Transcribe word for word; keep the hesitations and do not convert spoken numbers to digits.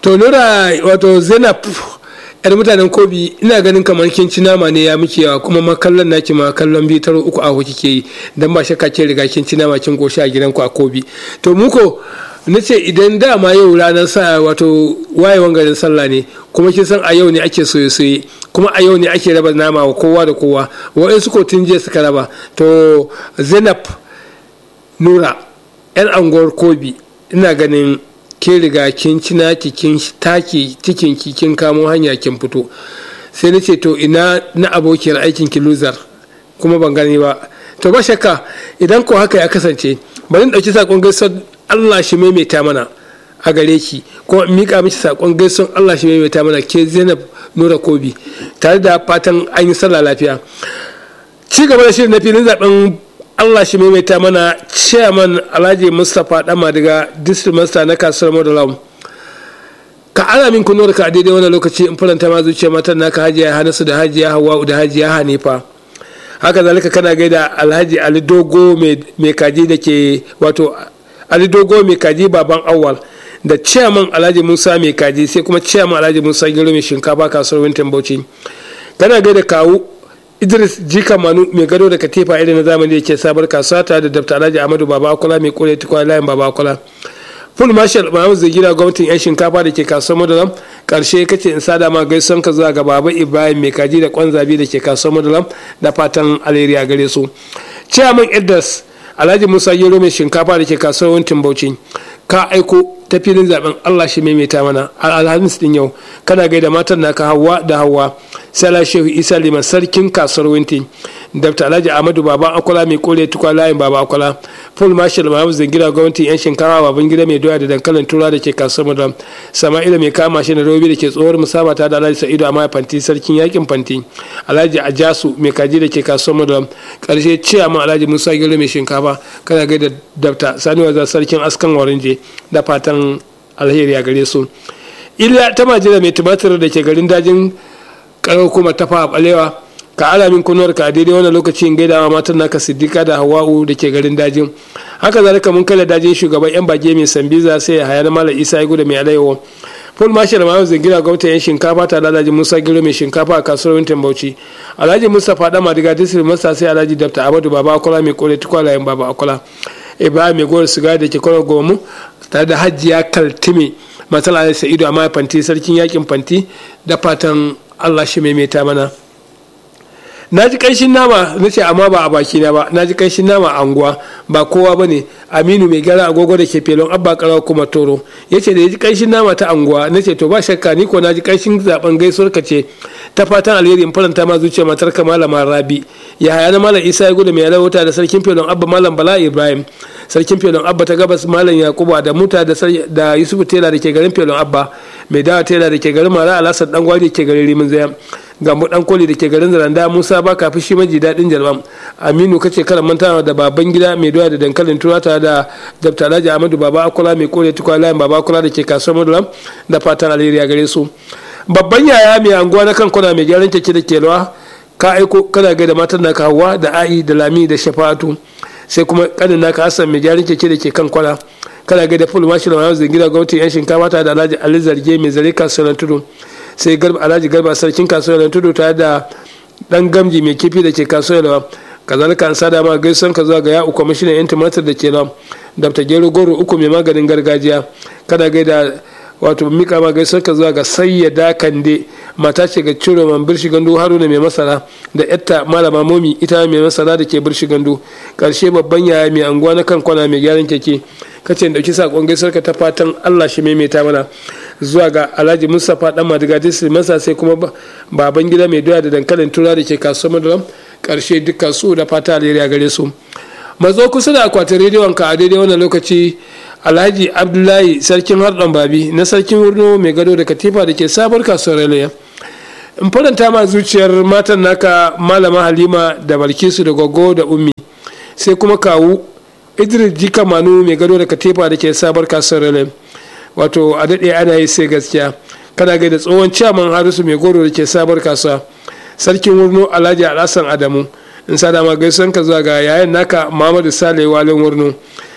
to nura wato Zainab yar mutanen Kobi ina ganin kamar kin ci nama ne ya miki yawa kuma ma kallon naki ma kallon biyu taro uku a kike yi dan ba shakka ke riga kin ci nama kin goshi a gidanku a Kobi to muko nace idan dama yau ranar sa wato wayewan garin sallah ne kuma kin san a yau ne ake soye soye kuma a yau ne ake raba nama wa kowa da kowa wa'ansu ko tun jiya suka raba to Zainab Nura yan anguwar Kobi ina ganin kin riga kin ci naki kin taki cikin ki kin kamo hanya kin fito sai na ce to ina na abokiyar aikin ki loser kuma ban gani ba to ba shakka idan ko haka ya kasance bari in dauki sakon gaisuwar Allah shi maimaita mana a gare ki ko mika miki sakon gaisuwar Allah shi maimaita mana ke Zainab Nura Kobi tare da fatan an yi sallah lafiya ci gaba da shirin na filin zaben Allah shi maimaita mana chairman Alhaji Mustapha Dama daga district master na kasuwar Modalam ka ana min kunuwar ka daidai wannan lokaci in faranta ma zuciya matan naka Hajiya Hanasu da Hajiya Hawwa da Hajiya Hanifa haka zalika kana gaida Alhaji Ali Dogo mai kaji da ke wato Ali Dogo mai kaji baban Awwal da chairman Alhaji Musa mai kaji sai kuma chairman Alhaji Musa Giro mai shinkafa kasuwar Winton Bauchi kana gaida kawu Idris Jika Manu mai gado da katifa irin na zamani da ke sabar kasuwa tare da Dr. Alhaji Ahmadu Baba Akola mai kore tukwa layin Baba Akola. Full Marshal Mahmud Zagira gwamnatin yan shinkafa da ke kasuwar Madalam karshe kace in sada ma gaison ka zuwa ga Baba Ibrahim mai kaji da kwanzabi da ke kasuwar Madalam da fatan alheri a gare su. Chairman Eddas Alhaji Musa Gero mai shinkafa da ke kasuwar Wintin Bauchi ka aiko ta filin zaben Allah shi maimaita mana alhamis din yau kana gaida matan naka Hawwa da Hawwa Sala Shehu Isa Liman sarkin kasuwar Winti Dr. Alhaji Ahmadu Baba Akola mai kore tukwa layin Baba Akola Full Marshal Mahmud Zangira gwamnatin yan shinkawa baban gida mai doya da dankalin tura da ke kasuwar Madam Sama'ila mai kama shi da robi da ke tsohuwar musabata da Alhaji Sa'idu Amma Fanti sarkin yakin Fanti Alhaji Ajasu mai kaji da ke kasuwar Madam karshe ciyaman Alhaji Musa Gero mai shinkafa kana gaida Dr. Sani Waza sarkin askan Warinje da fatan alheri a gare su. Iliya ta majira mai tumatir da ke garin dajin karar kuma ta fa balewa ka alamin kunuwar ka daidai wannan lokacin gaidawa matan naka Siddiqa da Hawwa'u da ke garin dajin haka zalika mun kalla dajin shugaban yan bage mai Sambiza sai ya hayana Malam Isa ya gudu mai alaiwo Full Marshal Mahmud Zangira gwamnatin yan shinkafa ta Alhaji Musa Giro mai shinkafa a kasuwar Winton Bauchi Alhaji Mustapha Dama daga district master sai Alhaji Dr. Ahmadu Baba Akola mai kore tukwalayen Baba Akola Ibrahim mai gore siga da ke kwarar gomu tare da Hajiya Kaltime matal Alhaji Sa'idu Amma Fanti sarkin yakin Fanti da fatan Allah shi maimaita mana na ji kanshin nama na ce amma ba a baki na ba na ji kanshin nama a anguwa ba kowa ba ne Aminu mai gara agogo da ke felon abba karawa kuma toro ya ce da ya ji kanshin nama ta anguwa na ce to ba shakka ni ko na ji kanshin zaben gaisuwar ka ce ta fatan alheri in faranta ma zuciya matar ka malama Rabi ya haya na Malam Isa ya gudu mai alawata da sarkin felon abba Malam Bala Ibrahim sarkin felon abba ta gabas Malam Yakubu da muta da Yusufu Tela da ke garin felon abba mai dawa Tela da ke garin Mara Alhassan dan gwari da ke garin Rimin Zaya gambo dan koli da ke garin Zaranda Musa ba kafi shi maji dadin jalbam Aminu kace karan mantawa da baban gida mai doya da dankalin turata da Dr. Alhaji Ahmadu Baba Akola mai kore tukwa layin Baba Akola da ke kasuwar Madulam da fatan alheri a gare su babban yaya mai anguwa na kan kwana mai gyaran keke da kelwa ka aiko kana ga da matan naka Hawwa da Ai da Lami da Shafatu sai kuma kanin naka Hassan mai gyaran keke da ke kan kwana kana ga da Full Marshal Mahmud Zangira gwamnatin yan shinkafa ta da Alhaji Ali Zarge mai zare kasuwar Tudu sai garba Alhaji Garba sarkin kasuwar Tudu tare da dan gamji mai kifi da ke kasuwar kazalika an sada ma gaisan ka zuwa ga ya uku kwamishinan yan tumatir da ke nan Dr. Gero Goro uku mai maganin gargajiya kana gaida wato mika ma gaisan ka zuwa ga Sayyada Kande mata ce ga Ciro man Birshi Gandu Haruna mai masara da yatta Malama Momi ita mai masara da ke Birshi Gandu karshe babban yaya mai anguwa na kan kwana mai gyaran keke kace dauki sakon gaisar ka ta fatan Allah shi maimaita mana zuwa ga Alhaji Mustapha Dan Madiga District masa sai kuma baban gida mai doya da dankalin tura da ke kasuwar Madalam karshe dukkan su da fata alheri a gare su mazo kusa da akwatin rediyon ka a daidai wannan lokaci Alhaji Abdullahi sarkin harɗan babi na sarkin Wurno mai gado da katifa da ke sabar kasuwar Raliya in faranta ma zuciyar matan naka Malama Halima da Balkisu da Goggo da Ummi sai kuma kawu Idris Jika Manu mai gado da katifa da ke sabar kasuwar Raliya wato a daɗe ana yi sai gaskiya kana gaida tsohon ciyaman Harisu mai goro da ke sabar kasuwa sarkin Wurno Alhaji Alhassan Adamu in sada ma gaisuwan ka zuwa ga yayan naka Muhammadu Sale Walin Wurno